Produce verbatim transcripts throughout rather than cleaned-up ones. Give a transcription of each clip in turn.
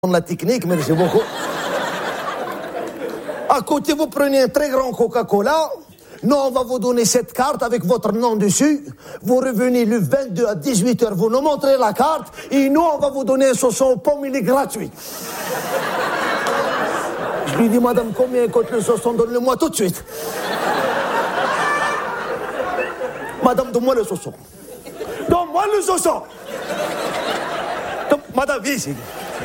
de la technique, merci beaucoup. À côté, vous prenez un très grand Coca-Cola. Nous, on va vous donner cette carte avec votre nom dessus. Vous revenez le vingt-deux à dix-huit heures, vous nous montrez la carte. Et nous, on va vous donner un saucisson aux pommes, il est gratuit. Je lui dis, madame, combien coûte le saucisson? Donne-le-moi tout de suite. Madame, donne-moi le saucisson. Donne-moi le saucisson. Madame, viens ici.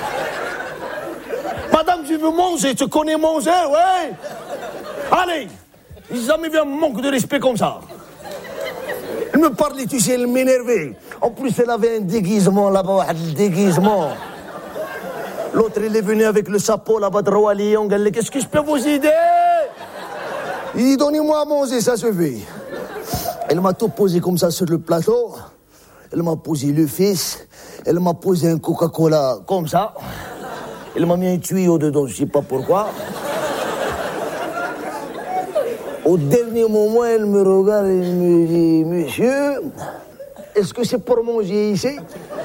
Madame, je veux manger, tu connais manger, ouais? Allez, j'ai jamais vu un manque de respect comme ça. Elle me parlait, tu sais, elle m'énervait. En plus, elle avait un déguisement là-bas, un déguisement. L'autre, il est venu avec le chapeau là-bas de Roi Lion. Elle dit, qu'est-ce que je peux vous aider? Il dit, donnez-moi à manger, ça suffit. Elle m'a tout posé comme ça sur le plateau. Elle m'a posé le fils. Elle m'a posé un Coca-Cola comme ça. Elle m'a mis un tuyau dedans, je ne sais pas pourquoi. Au dernier moment, elle me regarde et me dit, monsieur, est-ce que c'est pour manger ici?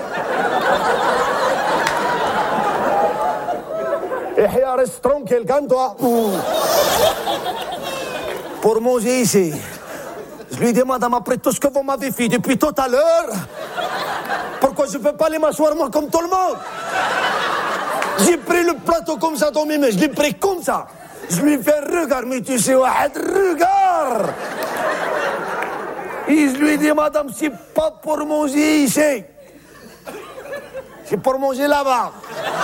Et reste tranquille, calme-toi. Pour manger ici. Je lui dis, madame, après tout ce que vous m'avez fait depuis tout à l'heure, pourquoi je ne peux pas aller m'asseoir moi comme tout le monde? J'ai pris le plateau comme ça dans mes mains, je l'ai pris comme ça. Je lui fais regarde, mais tu sais, regarde. Et je lui dis, madame, c'est pas pour manger ici. C'est pour manger là-bas.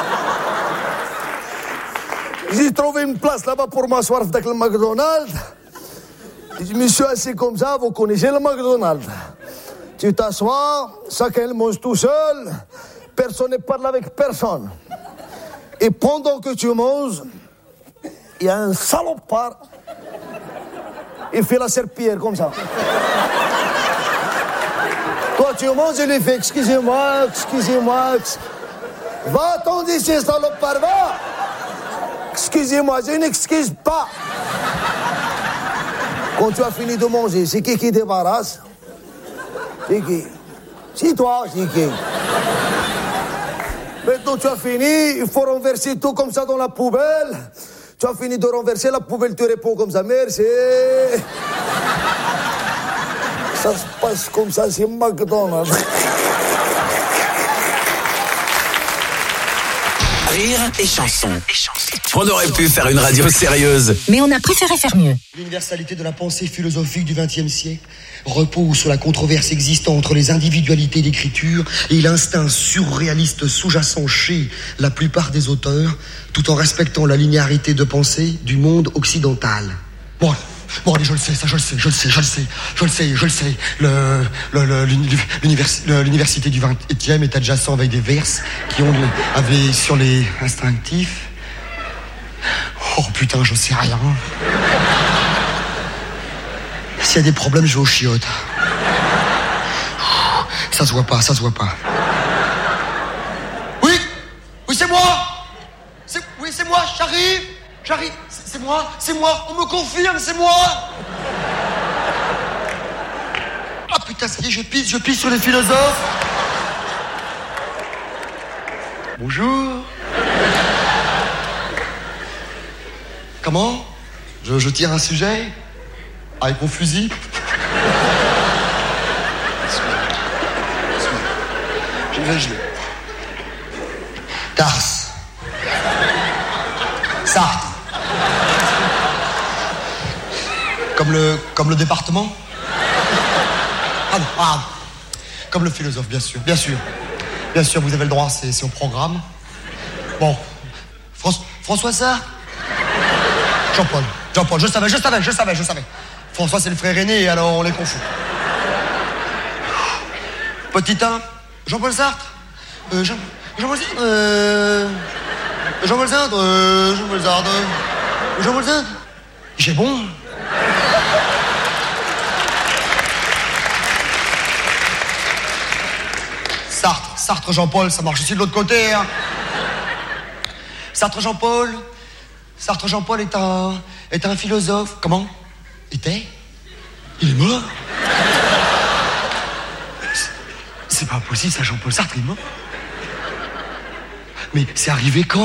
J'ai trouvé une place là-bas pour m'asseoir avec le McDonald's. Je me suis assis comme ça, vous connaissez le McDonald's. Tu t'assois, chacun mange tout seul, personne ne parle avec personne. Et pendant que tu manges, il y a un salopard, il fait la serpillière comme ça. Toi, tu manges, il lui fait, excusez-moi, excusez-moi. Va-t'en d'ici, salopard, va. Excusez-moi, je n'excuse pas. Quand tu as fini de manger, c'est qui qui débarrasse? C'est qui? C'est toi, c'est qui? Maintenant, tu as fini, il faut renverser tout comme ça dans la poubelle. Tu as fini de renverser, la poubelle te répond comme ça, merci. Ça se passe comme ça, c'est McDonald's. Rire et chanson. On aurait pu faire une radio sérieuse, mais on a préféré faire mieux. L'universalité de la pensée philosophique du vingtième siècle repose sur la controverse existant entre les individualités d'écriture et l'instinct surréaliste sous-jacent chez la plupart des auteurs, tout en respectant la linéarité de pensée du monde occidental. Bon, bon, allez, je le sais, ça, je le sais, je le sais, je le sais, je le sais, je le sais. Le, le, le, l'univers, l'université du vingtième est adjacent avec des verses qui ont avaient sur les instinctifs. Oh putain, je sais rien. S'il y a des problèmes, je vais aux chiottes. Ça se voit pas, ça se voit pas. Oui, oui, c'est moi. C'est, oui, c'est moi, j'arrive, j'arrive. C'est, c'est moi, c'est moi, on me confirme, c'est moi. Ah putain, ça y est, je pisse, je pisse sur les philosophes. Bonjour. Comment? je, je tire un sujet? Avec mon fusil? Je vais geler. Tars. Sarthe. Comme le, comme le département? Ah non, ah. Comme le philosophe, bien sûr, bien sûr. Bien sûr, vous avez le droit, c'est, c'est au programme. Bon. François, François Sartre? Jean-Paul. Jean-Paul, je savais, je savais, je savais, je savais. François, c'est le frère aîné, alors on les confond. Petit un, Jean-Paul Sartre. Euh, Jean, Jean-Paul Sartre. Euh, Jean-Paul Sartre. Euh, Jean-Paul Sartre. Jean-Paul Sartre. J'ai bon. Sartre, Sartre, Jean-Paul, ça marche aussi de l'autre côté, hein. Sartre, Jean-Paul. Sartre, Jean-Paul est un, est un philosophe. Comment? Était? Il est mort? C'est pas possible, ça, Jean-Paul Sartre, il est mort? Mais c'est arrivé quand ?